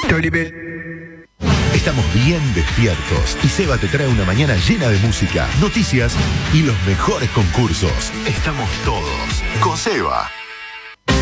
Estamos bien despiertos y Seba te trae una mañana llena de música, noticias y los mejores concursos. Estamos todos con Seba.